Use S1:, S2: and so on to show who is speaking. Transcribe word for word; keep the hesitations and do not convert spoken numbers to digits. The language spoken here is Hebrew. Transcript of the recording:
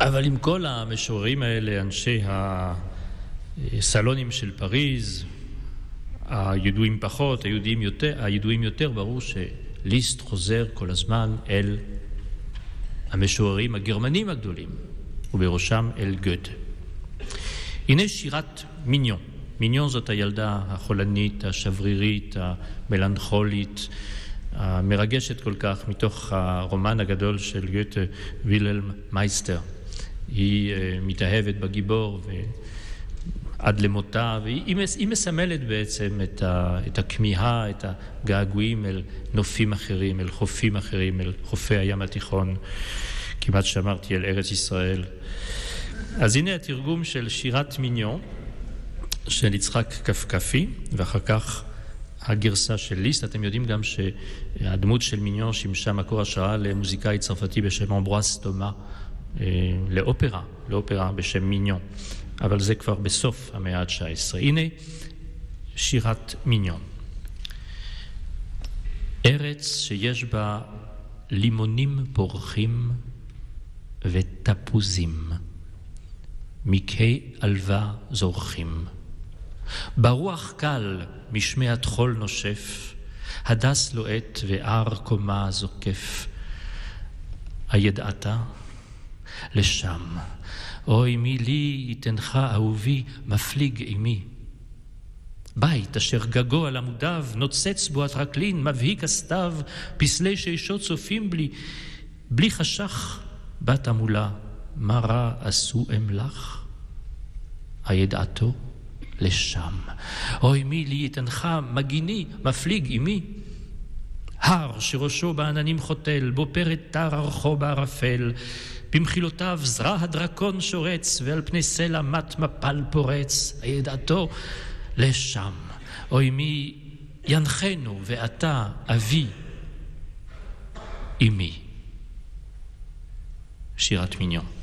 S1: אבל עם כל המשוררים האלה, אנשי הסלונים של פריז, הידועים פחות, הידועים יותר, הידועים יותר, ברור שליסט חוזר כל הזמן אל המשוררים הגרמנים הגדולים, ובראשם אל גותה. הנה שירת מיניון. מיניון זאת הילדה החולנית, השברירית, המלנכולית, המרגשת כל כך מתוך הרומן הגדול של גותה, וילהלם מייסטר. היא מתאהבת בגיבור ועד למותה, והיא מסמלת בעצם את, ה, את הכמיהה, את הגעגועים אל נופים אחרים, אל חופים אחרים, אל חופי הים התיכון, כמעט שאמרתי אל ארץ ישראל. אז הנה התרגום של שירת מיניון של יצחק קפקפי, ואחר כך הגרסה של ליסט. אתם יודעים גם שהדמות של מיניון שימשה מקור השראה למוזיקאי צרפתי בשם אמברואס תומה, לאופרה, לאופרה בשם מיניון. אבל זה כבר בסוף המאה ה-תשע עשרה. הנה שירת מיניון. ארץ שיש בה לימונים פורחים ותפוזים, מקי אלווה זורחים. ברוח קל משמי התחול נושף, הדס לועת וער קומה זוקף. הידעתה לשם, אוי מי לי יתנך אהובי מפליג עמי. בית אשר גגו על עמודיו, נוצץ בו הטרקלין, מבהיק הסתיו, פסלי שישות צופים בלי, בלי חשך. בת המולה, מה רע עשו אמלך? הידעתו לשם, אוי מי לי יתנך מגיני מפליג עמי. הר שראשו בעננים חוטל, בו פרד תר ארכו בערפל, במחילותיו זרע הדרקון שורץ, ועל פני סלע מת מפל פורץ. הידעתו לשם, אוי מי ינחנו ואתה אבי עמי. שירת מיניון.